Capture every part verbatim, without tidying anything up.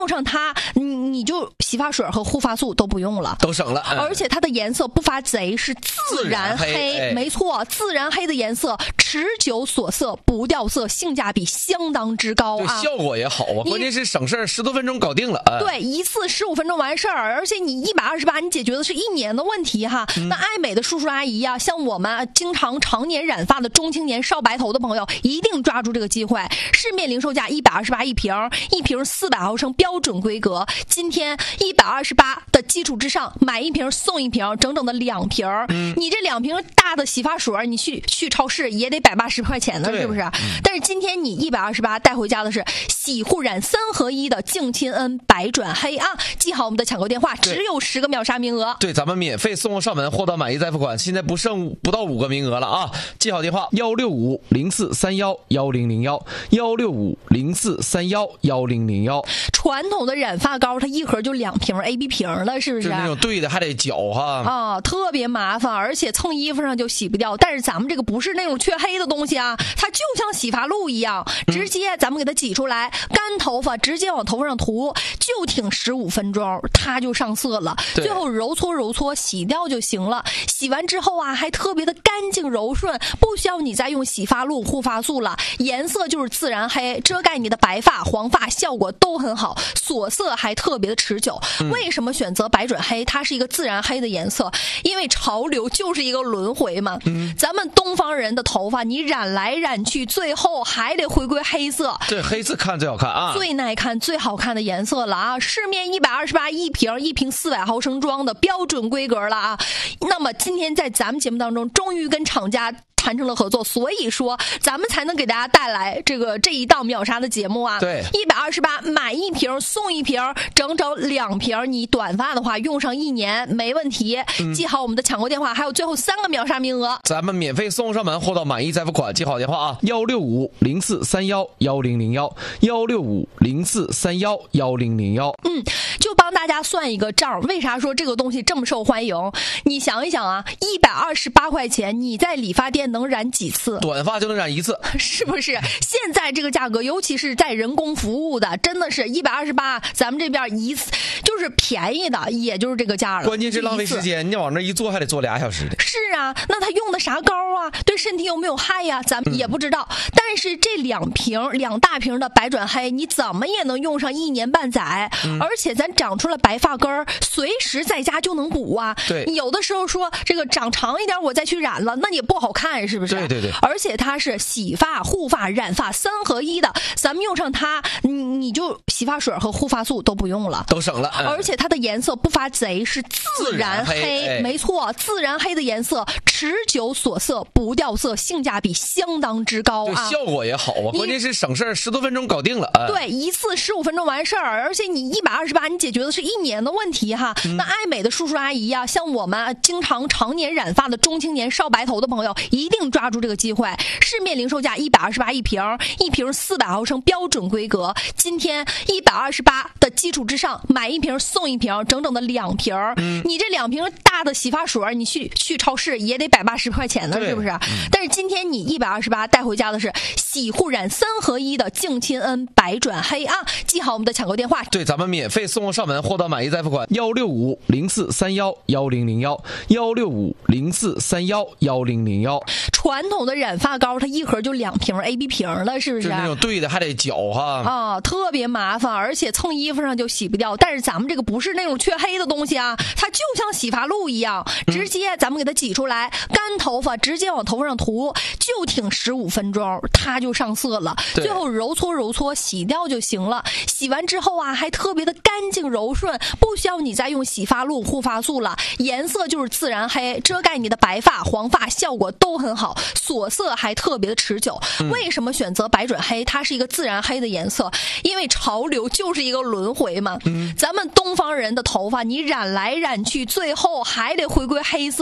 用上它，你你就洗发水和护发素都不用了， 都省了。嗯、 而且它的颜色不发贼，是自然黑， 自然黑哎、 没错，自然黑的颜色，持久锁色，不掉色，性价比相当之高啊！ 对，效果也好啊，关键是省事儿，十多分钟搞定了。啊、 对，一次十五分钟完事儿，而且你一百二十八，你解决的是一年的问题哈。嗯、那爱美的叔叔阿姨呀、啊，像我们经常常年染发的中青年少白头的朋友，一定抓住这个机会。市面零售价一百二十八一瓶，一瓶四百毫升标准规格。今天一百二十八的基础之上，买一瓶送一瓶，整整的两瓶。嗯、你这两瓶大的洗发水，你去去超市也得百八十块钱呢，是不是？嗯、但是今天你一百二十八带回家的是洗护染三合一的净亲恩百转黑啊！记好我们的抢购电话，只有十个秒杀名额。 对，咱们免费送上门，货到满意再付款。现在不剩不到五个名额了啊！记好电话：幺六五零四三幺幺零零幺幺六五零四三幺幺零零幺。 传统的染发膏，它一盒就两瓶 A B 瓶了，是不是？ 就那种对的，还得搅哈啊，特别麻烦，而且蹭衣服上就洗不掉。但是咱们这个不是那种缺黑的东西啊，它就像洗发露一样，直接咱们给它挤出来，嗯、干头发直接往头发上涂，就挺十五分钟，它就上色了。最后揉搓揉搓，洗掉就行了。洗完之后啊，还特别的干净柔顺，不需要你再用洗发露、护发素了，颜色就是自然黑，遮盖你的白发、黄发，效果都很好，锁色还特别的持久。嗯、为什么选择百准黑？它是一个自然黑的颜色，因为潮流就是一个轮回嘛。嗯、咱们东方人的头发，你染来染去，最后还得回归黑色。 对，黑色看最好看啊， 最耐看、最好看的颜色了啊！市面一百二十八一瓶，一瓶四百毫升装的标准规格了啊。那么今天在咱们节目当中，终于跟厂家谈成了合作，所以说咱们才能给大家带来这个这一档秒杀的节目啊。 对， 一百二十八买一瓶送一瓶，整整两瓶，你短发的话用上一年没问题。嗯、记好我们的抢购电话，还有最后三个秒杀名额， 咱们免费送上门，货到满意再付款。记好电话啊，幺六五零四三幺幺零零幺幺六五零四三幺幺零零幺。 嗯，就帮大家算一个账，为啥说这个东西这么受欢迎？你想一想啊，一百二十八块钱，你在理发店能染几次？ 短发就能染一次， 是不是？现在这个价格，尤其是在人工服务的，真的是一百二十八，咱们这边一次就是便宜的，也就是这个价了。 关键是浪费时间，你往那一坐还得坐俩小时的。 是啊，那他用的啥膏啊？对身体有没有害呀？咱们也不知道。嗯、但是这两瓶两大瓶的百转黑，你怎么也能用上一年半载，嗯、而且咱长出了白发根儿，随时在家就能补啊。 对， 有的时候说这个长长一点，我再去染了，那也不好看，是不是？ 对对对。 而且它是洗发、护发、染发三合一的，咱们用上它，你你就洗发水和护发素都不用了， 都省了。嗯、 而且它的颜色不发贼，是自然黑， 自然黑哎、 没错，自然黑的颜色，持久锁色，不掉色，性价比相当之高啊！ 对，效果也好啊，关键是省事儿，十多分钟搞定了。啊、 对，一次十五分钟完事儿，而且你一百二十八，你解决的是一年的问题哈。嗯、那爱美的叔叔阿姨呀、啊，像我们经常常年染发的中青年少白头的朋友，一定抓住这个机会。市面零售价一百二十八一瓶，一瓶四百毫升标准规格。今天一百二十八的基础之上，买一瓶送一瓶，整整的两瓶。嗯、你这两瓶大的洗发水，你去去超市也得百八十块钱呢，是不是？嗯、但是今天你一百二十八带回家的是洗护染三合一的净亲恩百转黑啊！记好我们的抢购电话。 对，咱们免费送上门，货到满意再付款。幺六五零四三幺幺零零幺幺六五零四三幺幺零零幺。 传统的染发膏，它一盒就两瓶 A B 瓶了，是不是？ 就那种对的，还得搅哈啊，特别麻烦，而且蹭衣服上就洗不掉。但是咱们这个不是那种缺黑的东西啊，它就像洗发露一样，直接咱们给它挤出来，干头发直接往头发上涂，就挺十五分钟，它就上色了。最后揉搓揉搓，洗掉就行了。洗完之后啊，还特别的干净柔顺，不需要你再用洗发露、护发素了，颜色就是自然黑，遮盖你的白发、黄发，效果都很好，锁色还特别的持久。嗯、为什么选择百准黑？它是一个自然黑的颜色，因为潮流就是一个轮回嘛。嗯、咱们东方人的头发，你染来染去，最后还得回归黑色。 对，黑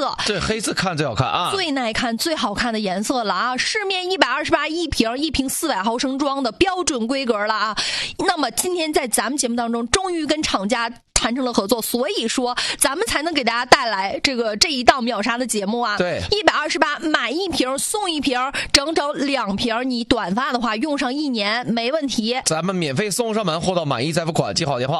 黑色看最好看啊， 最耐看、最好看的颜色了啊！市面一百二十八一瓶，一瓶四百毫升装的标准规格了啊。那么今天在咱们节目当中，终于跟厂家谈成了合作，所以说咱们才能给大家带来这个这一档秒杀的节目啊。 对， 一百二十八买一瓶送一瓶，整整两瓶，你短发的话用上一年没问题。 咱们免费送上门，货到满意再付款，记好电话。